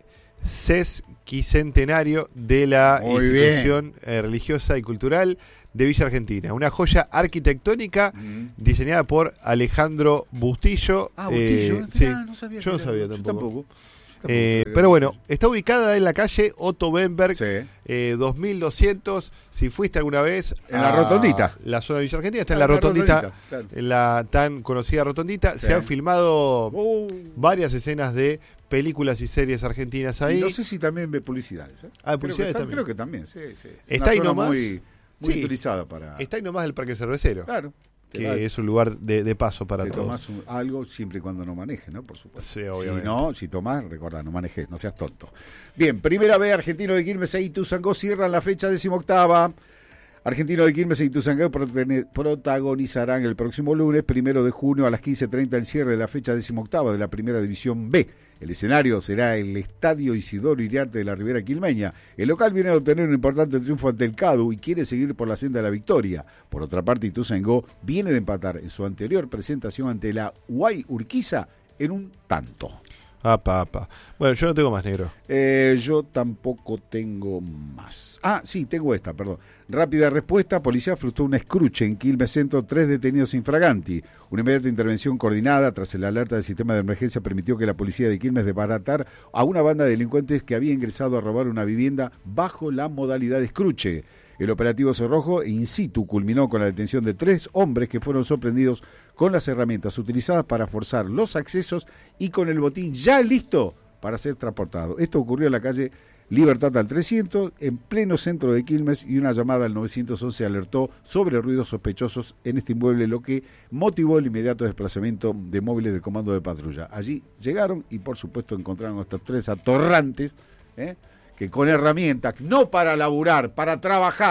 [SPEAKER 8] sesquicentenario de la
[SPEAKER 2] Muy
[SPEAKER 8] institución eh, religiosa y cultural de Villa Argentina. Una joya arquitectónica
[SPEAKER 2] Mm.
[SPEAKER 8] diseñada por Alejandro Bustillo.
[SPEAKER 2] Ah, Bustillo.
[SPEAKER 8] eh, sí.
[SPEAKER 2] Ah, no sabía
[SPEAKER 8] Yo
[SPEAKER 2] que
[SPEAKER 8] no
[SPEAKER 2] era-
[SPEAKER 8] sabía
[SPEAKER 2] yo
[SPEAKER 8] tampoco.
[SPEAKER 2] tampoco.
[SPEAKER 8] Eh,
[SPEAKER 2] Tampoco
[SPEAKER 8] pero bueno,
[SPEAKER 2] sabía.
[SPEAKER 8] está ubicada en la calle Otto Bemberg,
[SPEAKER 2] Sí.
[SPEAKER 8] eh, dos mil doscientos. Si fuiste alguna vez
[SPEAKER 2] En la
[SPEAKER 8] a
[SPEAKER 2] rotondita.
[SPEAKER 8] la zona de Villa Argentina, está en
[SPEAKER 2] Ah,
[SPEAKER 8] la
[SPEAKER 2] la
[SPEAKER 8] rotondita,
[SPEAKER 2] rotondita, claro.
[SPEAKER 8] en la tan conocida rotondita.
[SPEAKER 2] Sí.
[SPEAKER 8] Se han filmado
[SPEAKER 2] Uh,
[SPEAKER 8] varias escenas de películas y series argentinas ahí.
[SPEAKER 2] y no sé si también ve publicidades. ¿eh?
[SPEAKER 8] Ah,
[SPEAKER 2] Creo
[SPEAKER 8] publicidades
[SPEAKER 2] que está-
[SPEAKER 8] también.
[SPEAKER 2] Creo que también, sí, sí. Es
[SPEAKER 8] Está
[SPEAKER 2] una
[SPEAKER 8] ahí
[SPEAKER 2] zona
[SPEAKER 8] nomás.
[SPEAKER 2] muy, muy
[SPEAKER 8] Sí.
[SPEAKER 2] utilizada para...
[SPEAKER 8] Está ahí nomás del Parque Cervecero,
[SPEAKER 2] Claro. Te
[SPEAKER 8] que
[SPEAKER 2] va-
[SPEAKER 8] es un lugar de, de paso para
[SPEAKER 2] te
[SPEAKER 8] todos.
[SPEAKER 2] tomás un- algo siempre y cuando no manejes, ¿no? Por supuesto.
[SPEAKER 8] Sí, obviamente.
[SPEAKER 2] Si no, si tomás, recordá, no manejes, no seas tonto. Bien, primera vez Argentino de Quilmes e Ituzaingó cierran la fecha decimoctava. Argentino de Quilmes e Ituzaingó protene- protagonizarán el próximo lunes, primero de junio a las quince treinta el cierre de la fecha decimoctava de la Primera División B. El escenario será el Estadio Isidoro Iriarte de la Ribera Quilmeña. El local viene a obtener un importante triunfo ante el Cadu y quiere seguir por la senda de la victoria. Por otra parte, Ituzaingó viene de empatar en su anterior presentación ante la Guay Urquiza en un tanto.
[SPEAKER 8] Apa, apa. Bueno, yo no tengo más, negro.
[SPEAKER 2] Eh, yo tampoco tengo más. Ah, sí, tengo esta, perdón. Rápida respuesta, policía frustró un escruche en Quilmes Centro, tres detenidos infraganti. Una inmediata intervención coordinada tras el alerta del sistema de emergencia permitió que la policía de Quilmes desbaratara a una banda de delincuentes que había ingresado a robar una vivienda bajo la modalidad de escruche. El operativo Cerrojo in situ culminó con la detención de tres hombres que fueron sorprendidos con las herramientas utilizadas para forzar los accesos y con el botín ya listo para ser transportado. Esto ocurrió en la calle Libertad al trescientos, en pleno centro de Quilmes, y una llamada al nueve once alertó sobre ruidos sospechosos en este inmueble, lo que motivó el inmediato desplazamiento de móviles del comando de patrulla. Allí llegaron y por supuesto encontraron a estos tres atorrantes, ¿eh? que con herramientas, no para laburar, para trabajar,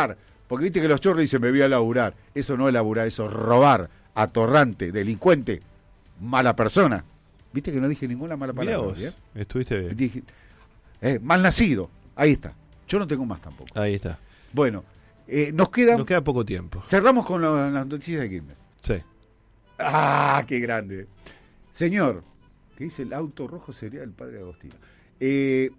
[SPEAKER 2] Porque viste que los chorros dicen, me voy a laburar. Eso no es laburar, eso es robar, atorrante, delincuente, mala persona. Viste que no dije ninguna mala palabra.
[SPEAKER 8] Mirá vos,
[SPEAKER 2] ¿eh?
[SPEAKER 8] Estuviste bien.
[SPEAKER 2] Dije, eh, mal nacido. Ahí está. Yo no tengo más tampoco.
[SPEAKER 8] Ahí está.
[SPEAKER 2] Bueno, eh, nos queda...
[SPEAKER 8] Nos queda poco tiempo.
[SPEAKER 2] Cerramos con lo, las noticias de Quilmes.
[SPEAKER 8] Sí.
[SPEAKER 2] ¡Ah, qué grande! Señor, que dice el auto rojo sería el padre Agostino. Eh,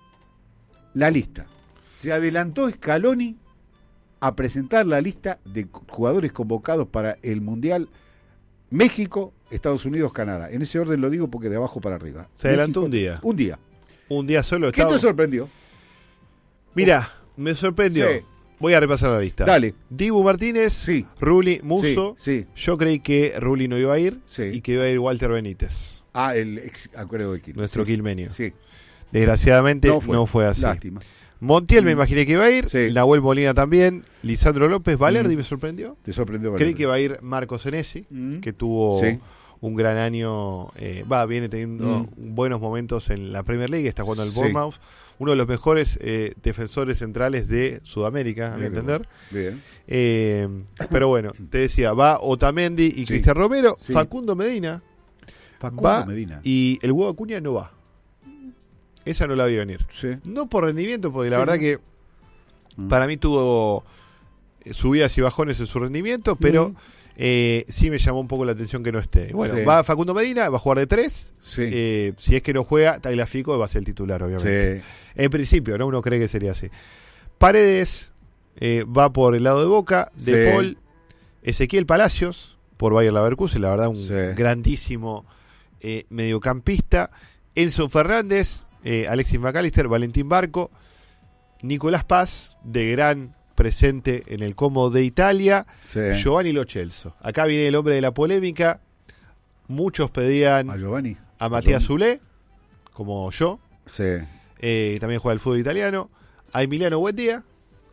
[SPEAKER 2] la lista. Se adelantó Scaloni a presentar la lista de jugadores convocados para el Mundial México, Estados Unidos, Canadá. En ese orden lo digo porque de abajo para arriba.
[SPEAKER 8] Se adelantó un día.
[SPEAKER 2] Un día.
[SPEAKER 8] Un día solo.
[SPEAKER 2] ¿Qué te sorprendió?
[SPEAKER 8] Mira, me sorprendió.
[SPEAKER 2] Sí.
[SPEAKER 8] Voy a repasar la lista.
[SPEAKER 2] Dale.
[SPEAKER 8] Dibu Martínez,
[SPEAKER 2] Sí.
[SPEAKER 8] Rulli, Musso.
[SPEAKER 2] Sí, sí.
[SPEAKER 8] Yo creí que Rulli no iba a ir
[SPEAKER 2] Sí.
[SPEAKER 8] y que iba a ir Walter Benítez,
[SPEAKER 2] Ah, el ex acuerdo de Quilmes.
[SPEAKER 8] nuestro
[SPEAKER 2] sí.
[SPEAKER 8] quilmenio.
[SPEAKER 2] Sí.
[SPEAKER 8] Desgraciadamente no
[SPEAKER 2] No
[SPEAKER 8] fue,
[SPEAKER 2] fue.
[SPEAKER 8] así.
[SPEAKER 2] Lástima.
[SPEAKER 8] Montiel me imaginé que iba a ir,
[SPEAKER 2] Sí.
[SPEAKER 8] Nahuel Molina también, Lisandro López, Valerdi
[SPEAKER 2] Mm.
[SPEAKER 8] me sorprendió.
[SPEAKER 2] Te sorprendió.
[SPEAKER 8] Creí
[SPEAKER 2] Valverde.
[SPEAKER 8] que iba a ir Marco Senesi,
[SPEAKER 2] Mm.
[SPEAKER 8] que tuvo
[SPEAKER 2] Sí.
[SPEAKER 8] un gran año, eh, va, viene teniendo
[SPEAKER 2] Mm.
[SPEAKER 8] buenos momentos en la Premier League, está jugando al
[SPEAKER 2] Sí.
[SPEAKER 8] Bournemouth, uno de los mejores eh, defensores centrales de Sudamérica, a mi
[SPEAKER 2] Mira qué
[SPEAKER 8] entender.
[SPEAKER 2] bueno. Bien.
[SPEAKER 8] Eh, pero bueno, te decía, va Otamendi y
[SPEAKER 2] Sí.
[SPEAKER 8] Cristian Romero,
[SPEAKER 2] Sí.
[SPEAKER 8] Facundo Medina,
[SPEAKER 2] Facundo
[SPEAKER 8] va
[SPEAKER 2] Medina.
[SPEAKER 8] y el Hugo Acuña no va. Esa no la vi venir.
[SPEAKER 2] Sí.
[SPEAKER 8] No por rendimiento, porque la
[SPEAKER 2] Sí,
[SPEAKER 8] verdad
[SPEAKER 2] ¿no?
[SPEAKER 8] que
[SPEAKER 2] Mm.
[SPEAKER 8] para mí tuvo eh, subidas y bajones en su rendimiento, pero
[SPEAKER 2] Mm.
[SPEAKER 8] eh, sí me llamó un poco la atención que no esté. Bueno,
[SPEAKER 2] Sí.
[SPEAKER 8] va Facundo Medina, va a jugar de tres.
[SPEAKER 2] Sí.
[SPEAKER 8] Eh, si es que no juega, Tagliafico va a ser el titular, obviamente.
[SPEAKER 2] Sí.
[SPEAKER 8] En principio, ¿no? Uno cree que sería así. Paredes eh, va por el lado de Boca, De
[SPEAKER 2] Sí.
[SPEAKER 8] Paul, Ezequiel Palacios por Bayer Leverkusen, la verdad un
[SPEAKER 2] Sí.
[SPEAKER 8] grandísimo eh, mediocampista. Enzo Fernández, eh, Alexis McAllister, Valentín Barco, Nicolás Paz, de gran presente en el Como de Italia,
[SPEAKER 2] Sí.
[SPEAKER 8] Giovanni Lo Celso. Acá viene el hombre de la polémica. Muchos pedían
[SPEAKER 2] A Giovanni.
[SPEAKER 8] a Matías
[SPEAKER 2] Giovanni.
[SPEAKER 8] Zulé, como yo,
[SPEAKER 2] Sí.
[SPEAKER 8] eh, también juega el fútbol italiano, a Emiliano Buendía,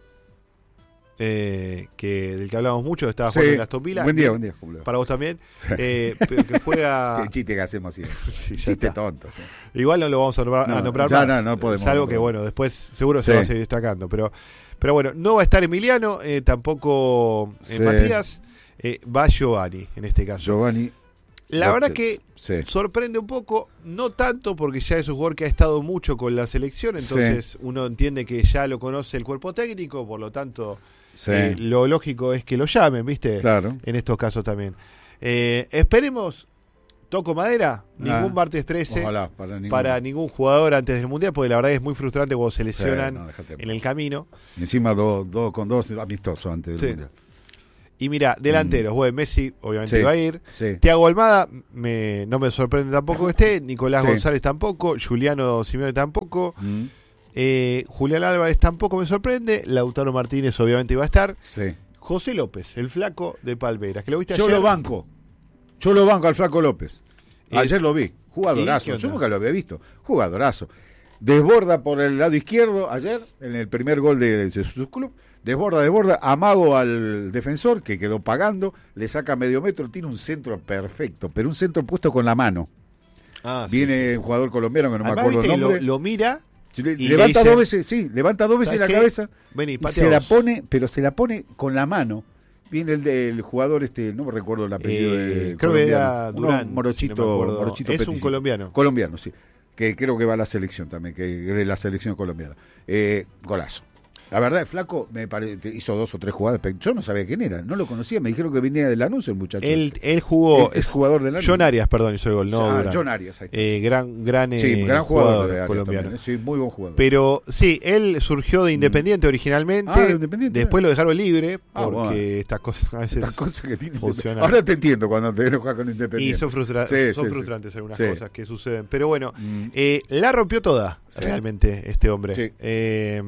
[SPEAKER 8] eh, que del que hablamos mucho, estaba
[SPEAKER 2] Sí.
[SPEAKER 8] jugando en Aston Villa.
[SPEAKER 2] Buen día, buen día. Julio.
[SPEAKER 8] Para vos también, eh, pero que juega...
[SPEAKER 2] Sí, el chiste que hacemos siempre.
[SPEAKER 8] Sí, ya
[SPEAKER 2] Chiste
[SPEAKER 8] está.
[SPEAKER 2] tonto. sí.
[SPEAKER 8] Igual no lo vamos a nombrar,
[SPEAKER 2] No,
[SPEAKER 8] a nombrar
[SPEAKER 2] ya
[SPEAKER 8] más.
[SPEAKER 2] no, no podemos
[SPEAKER 8] Salvo
[SPEAKER 2] nombrar.
[SPEAKER 8] que, bueno, después seguro se
[SPEAKER 2] Sí.
[SPEAKER 8] va a seguir destacando. Pero, pero bueno, no va a estar Emiliano, eh, tampoco eh,
[SPEAKER 2] Sí.
[SPEAKER 8] Matías, eh, va Giovanni en este caso.
[SPEAKER 2] Giovanni.
[SPEAKER 8] La verdad
[SPEAKER 2] López.
[SPEAKER 8] que
[SPEAKER 2] Sí.
[SPEAKER 8] sorprende un poco, no tanto porque ya es un jugador que ha estado mucho con la selección, entonces uno entiende que ya lo conoce el cuerpo técnico, por lo tanto
[SPEAKER 2] Sí.
[SPEAKER 8] eh, lo lógico es que lo llamen, ¿viste?
[SPEAKER 2] Claro.
[SPEAKER 8] En estos casos también. Eh, esperemos, toco madera, ningún
[SPEAKER 2] Ah,
[SPEAKER 8] martes trece
[SPEAKER 2] Ojalá, para ningún.
[SPEAKER 8] para ningún jugador antes del Mundial, porque la verdad es muy frustrante cuando se lesionan
[SPEAKER 2] Sí, no, déjate.
[SPEAKER 8] en el camino.
[SPEAKER 2] Encima dos dos con dos amistosos antes del
[SPEAKER 8] Sí.
[SPEAKER 2] Mundial.
[SPEAKER 8] Y mira, delanteros, bueno, Messi obviamente
[SPEAKER 2] Sí.
[SPEAKER 8] va a ir.
[SPEAKER 2] Sí.
[SPEAKER 8] Thiago Almada me, no me sorprende tampoco que esté, Nicolás
[SPEAKER 2] Sí.
[SPEAKER 8] González tampoco, Juliano Simeone tampoco,
[SPEAKER 2] Mm.
[SPEAKER 8] eh, Julián Álvarez tampoco me sorprende, Lautaro Martínez obviamente va a estar,
[SPEAKER 2] Sí.
[SPEAKER 8] José López, el flaco de Palmeiras, que lo viste
[SPEAKER 2] Yo
[SPEAKER 8] ayer.
[SPEAKER 2] lo banco. Yo lo banco al Flaco López.
[SPEAKER 8] Eh,
[SPEAKER 2] Ayer lo vi.
[SPEAKER 8] ¿y qué
[SPEAKER 2] Jugadorazo.
[SPEAKER 8] onda?
[SPEAKER 2] Yo nunca lo había visto. Jugadorazo. Desborda por el lado izquierdo ayer, en el primer gol de, de su club. Desborda, desborda, amago al defensor que quedó pagando, le saca medio metro, tiene un centro perfecto, pero un centro puesto con la mano.
[SPEAKER 8] Ah, sí,
[SPEAKER 2] Viene
[SPEAKER 8] sí, sí.
[SPEAKER 2] un jugador colombiano que no
[SPEAKER 8] Además,
[SPEAKER 2] me acuerdo
[SPEAKER 8] viste
[SPEAKER 2] el
[SPEAKER 8] que
[SPEAKER 2] nombre.
[SPEAKER 8] lo, lo mira
[SPEAKER 2] Le-
[SPEAKER 8] y
[SPEAKER 2] levanta
[SPEAKER 8] le dice,
[SPEAKER 2] dos veces, sí, levanta dos veces la
[SPEAKER 8] ¿sabes qué?
[SPEAKER 2] cabeza
[SPEAKER 8] Vení,
[SPEAKER 2] y
[SPEAKER 8] patea
[SPEAKER 2] se la
[SPEAKER 8] vos.
[SPEAKER 2] pone, pero se la pone con la mano. Viene el del jugador este, no me recuerdo el apellido
[SPEAKER 8] Eh,
[SPEAKER 2] de
[SPEAKER 8] creo que
[SPEAKER 2] colombiano.
[SPEAKER 8] era
[SPEAKER 2] Uno
[SPEAKER 8] Durán,
[SPEAKER 2] morochito,
[SPEAKER 8] si no me acuerdo.
[SPEAKER 2] morochito
[SPEAKER 8] Es un
[SPEAKER 2] peticito.
[SPEAKER 8] colombiano.
[SPEAKER 2] Colombiano, sí. Que creo que va a la selección también, que es de la selección colombiana. Eh, golazo. La verdad, el flaco me pare- hizo dos o tres jugadas, pero yo no sabía quién era, no lo conocía, me dijeron que venía del Lanús el muchacho.
[SPEAKER 8] Él, él jugó,
[SPEAKER 2] Es jugador del Lanús.
[SPEAKER 8] John Arias, perdón, hizo el gol, no
[SPEAKER 2] Ah,
[SPEAKER 8] Durán.
[SPEAKER 2] John Arias, ahí está.
[SPEAKER 8] Eh, gran, gran,
[SPEAKER 2] Sí,
[SPEAKER 8] eh,
[SPEAKER 2] gran jugador, de Arias
[SPEAKER 8] colombiano.
[SPEAKER 2] también, ¿eh? Sí, muy buen jugador.
[SPEAKER 8] Pero sí, él surgió de Independiente originalmente.
[SPEAKER 2] Ah, de Independiente,
[SPEAKER 8] Después lo dejaron libre
[SPEAKER 2] Ah,
[SPEAKER 8] porque
[SPEAKER 2] bueno.
[SPEAKER 8] estas cosas a veces
[SPEAKER 2] Estas cosas que tiene
[SPEAKER 8] funcionan.
[SPEAKER 2] Ahora te entiendo cuando te enojas con
[SPEAKER 8] Y
[SPEAKER 2] Independiente.
[SPEAKER 8] son, frustra-
[SPEAKER 2] Sí,
[SPEAKER 8] son
[SPEAKER 2] sí, sí.
[SPEAKER 8] frustrantes algunas
[SPEAKER 2] Sí.
[SPEAKER 8] cosas que suceden. Pero bueno,
[SPEAKER 2] Mm.
[SPEAKER 8] eh, la rompió toda
[SPEAKER 2] Sí.
[SPEAKER 8] realmente este hombre.
[SPEAKER 2] Sí.
[SPEAKER 8] Eh,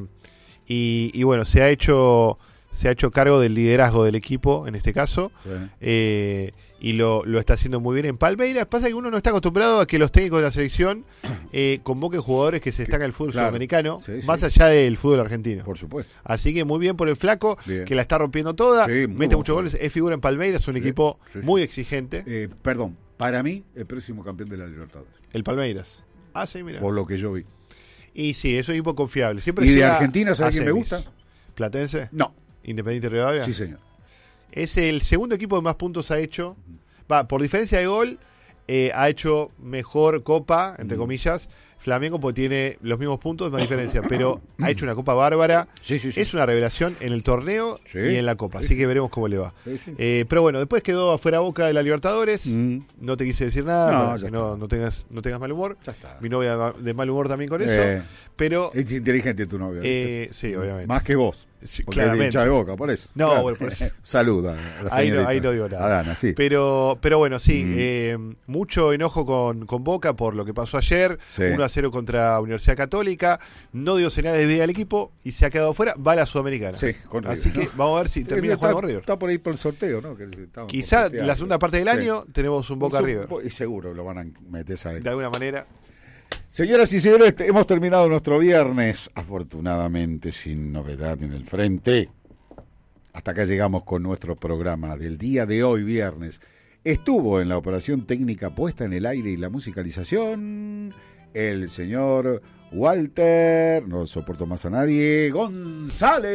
[SPEAKER 8] y, y bueno, se ha hecho se ha hecho cargo del liderazgo del equipo en este caso.
[SPEAKER 2] Sí.
[SPEAKER 8] eh, y lo, lo está haciendo muy bien en Palmeiras. Pasa que uno no está acostumbrado a que los técnicos de la selección eh, convoquen jugadores que se destacan en el fútbol
[SPEAKER 2] Claro.
[SPEAKER 8] sudamericano,
[SPEAKER 2] Sí, sí.
[SPEAKER 8] más allá del fútbol argentino.
[SPEAKER 2] Por supuesto.
[SPEAKER 8] Así que muy bien por el flaco,
[SPEAKER 2] Bien.
[SPEAKER 8] que la está rompiendo toda,
[SPEAKER 2] Sí, muy
[SPEAKER 8] mete
[SPEAKER 2] buen
[SPEAKER 8] muchos
[SPEAKER 2] jugador.
[SPEAKER 8] goles, es figura en Palmeiras, es un
[SPEAKER 2] Sí,
[SPEAKER 8] equipo
[SPEAKER 2] sí, sí.
[SPEAKER 8] muy exigente,
[SPEAKER 2] Eh, perdón, para mí, el próximo campeón de la Libertadores.
[SPEAKER 8] el Palmeiras. Ah, sí, mira.
[SPEAKER 2] Por lo que yo vi.
[SPEAKER 8] Y sí, es un equipo confiable. Siempre
[SPEAKER 2] ¿Y de
[SPEAKER 8] llega
[SPEAKER 2] Argentina,
[SPEAKER 8] a
[SPEAKER 2] sabes quién me
[SPEAKER 8] semis.
[SPEAKER 2] gusta?
[SPEAKER 8] ¿Platense?
[SPEAKER 2] No,
[SPEAKER 8] Independiente Rivadavia.
[SPEAKER 2] Sí, señor.
[SPEAKER 8] Es el segundo equipo que más puntos ha hecho. Va, por diferencia de gol, eh, ha hecho mejor Copa, entre mm. comillas, Flamengo, porque tiene los mismos puntos, más diferencia, pero ha hecho una Copa bárbara.
[SPEAKER 2] Sí, sí, sí.
[SPEAKER 8] Es una revelación en el torneo sí, y en la Copa, sí, así que veremos cómo le va.
[SPEAKER 2] Sí, sí.
[SPEAKER 8] Eh, pero bueno, después quedó afuera Boca de la Libertadores. Mm. No te quise decir nada, no, para que no, no, tengas, no tengas mal humor.
[SPEAKER 2] Ya está.
[SPEAKER 8] Mi novia de mal humor también con eso.
[SPEAKER 2] Eh,
[SPEAKER 8] pero
[SPEAKER 2] es inteligente tu novia.
[SPEAKER 8] Eh, sí, obviamente.
[SPEAKER 2] Más que vos.
[SPEAKER 8] Sí,
[SPEAKER 2] porque es de hincha de Boca, por eso.
[SPEAKER 8] No,
[SPEAKER 2] claro.
[SPEAKER 8] Bueno, por eso.
[SPEAKER 2] Saluda a la
[SPEAKER 8] ahí, no, ahí no digo nada.
[SPEAKER 2] A Dana, sí.
[SPEAKER 8] Pero, pero bueno, sí,
[SPEAKER 2] mm.
[SPEAKER 8] eh, mucho enojo con, con Boca por lo que pasó ayer.
[SPEAKER 2] Sí.
[SPEAKER 8] uno a cero contra Universidad Católica. No dio señales de vida al equipo y se ha quedado fuera. Va a la Sudamericana.
[SPEAKER 2] Sí, con River,
[SPEAKER 8] Así que
[SPEAKER 2] ¿no?
[SPEAKER 8] vamos a ver si termina
[SPEAKER 2] está,
[SPEAKER 8] jugando con River.
[SPEAKER 2] Está por ahí por el sorteo, ¿no? Que
[SPEAKER 8] quizá la segunda parte del sí. año tenemos un Boca
[SPEAKER 2] un,
[SPEAKER 8] River.
[SPEAKER 2] Y seguro lo van a meter ahí.
[SPEAKER 8] De alguna manera.
[SPEAKER 2] Señoras y señores, hemos terminado nuestro viernes, afortunadamente sin novedad en el frente. Hasta acá llegamos con nuestro programa del día de hoy, viernes. Estuvo en la operación técnica puesta en el aire y la musicalización el señor Walter, no soporto más a nadie, González.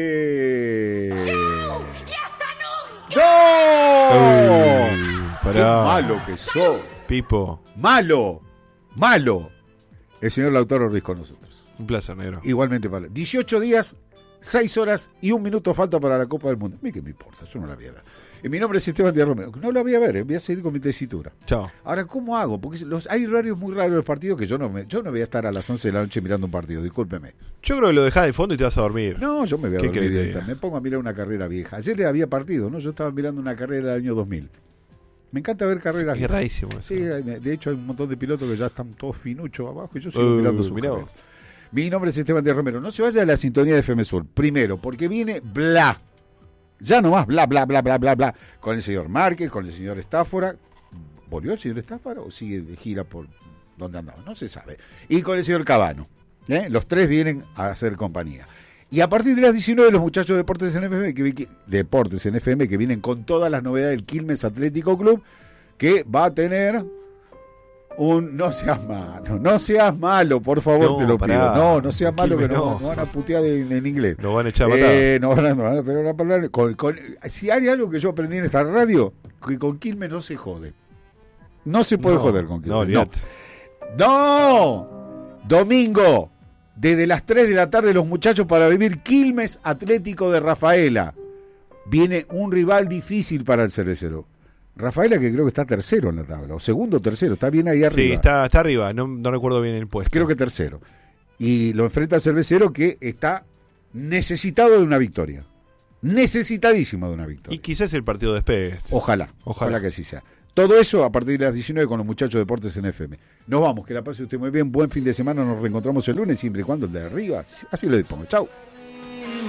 [SPEAKER 10] ¡Chau! ¡Y hasta
[SPEAKER 2] nunca! ¡No!
[SPEAKER 8] Uy,
[SPEAKER 2] ¡Qué malo que sos!
[SPEAKER 8] Pipo.
[SPEAKER 2] ¡Malo! ¡Malo! El señor Lautaro Ruiz con nosotros.
[SPEAKER 8] Un placer, negro.
[SPEAKER 2] Igualmente, para dieciocho días, seis horas y un minuto falta para la Copa del Mundo. A mí que me importa, yo no la voy a ver. Y mi nombre es Esteban Díaz Romero. No la voy a ver, eh, voy a seguir con mi tesitura.
[SPEAKER 8] Chao.
[SPEAKER 2] Ahora, ¿cómo hago? Porque los, hay horarios muy raros de los partidos que yo no, me, yo no voy a estar a las once de la noche mirando un partido, discúlpeme.
[SPEAKER 8] Yo creo que lo dejás de fondo y te vas a dormir.
[SPEAKER 2] No, yo me voy a
[SPEAKER 8] ¿Qué
[SPEAKER 2] dormir
[SPEAKER 8] querés?
[SPEAKER 2] directa. Me pongo a mirar una carrera vieja. Ayer había partido, ¿no? Yo estaba mirando una carrera del año dos mil. Me encanta ver carreras.
[SPEAKER 8] Es rarísimo eso.
[SPEAKER 2] Sí, de hecho hay un montón de pilotos que ya están todos finuchos abajo y yo sigo
[SPEAKER 8] uh,
[SPEAKER 2] mirando sus carreras. Mi nombre es Esteban Díaz Romero. No se vaya de la sintonía de F M Sur. Primero, porque viene bla. Ya nomás bla, bla, bla, bla, bla, bla. Con el señor Márquez, con el señor Estáfora. ¿Volvió el señor Estáfora o sigue de gira por donde andaba? No se sabe. Y con el señor Cabano. ¿eh? Los tres vienen a hacer compañía. Y a partir de las diecinueve, los muchachos de Deportes en F M, que, que, Deportes en F M, que vienen con todas las novedades del Quilmes Atlético Club, que va a tener un... No seas malo, no seas malo, por favor,
[SPEAKER 8] no,
[SPEAKER 2] te lo
[SPEAKER 8] pará,
[SPEAKER 2] pido. No, no seas malo, que
[SPEAKER 8] no.
[SPEAKER 2] no, no van a putear en, en inglés.
[SPEAKER 8] Nos van a echar patada.
[SPEAKER 2] Eh, no van a, no van a pegar una palabra. Con, con, si hay algo que yo aprendí en esta radio, que con Quilmes no se jode. No se puede
[SPEAKER 8] no,
[SPEAKER 2] joder con Quilmes.
[SPEAKER 8] No,
[SPEAKER 2] no. no. Domingo. Desde las tres de la tarde los muchachos para vivir Quilmes Atlético de Rafaela. Viene un rival difícil para el cervecero. Rafaela, que creo que está tercero en la tabla, o segundo o tercero, está bien ahí arriba.
[SPEAKER 8] Sí, está, está arriba, no, no recuerdo bien el puesto.
[SPEAKER 2] Creo que tercero. Y lo enfrenta al cervecero, que está necesitado de una victoria. Necesitadísimo de una victoria.
[SPEAKER 8] Y quizás el partido de despegue.
[SPEAKER 2] Ojalá, ojalá, ojalá que así sea. Todo eso a partir de las diecinueve con los muchachos de Deportes en F M. Nos vamos, que la pase usted muy bien, buen fin de semana, nos reencontramos el lunes, siempre y cuando el de arriba, así lo dispongo. Chau.